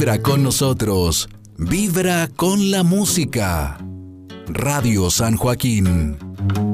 Vibra con nosotros. Vibra con la música. Radio San Joaquín.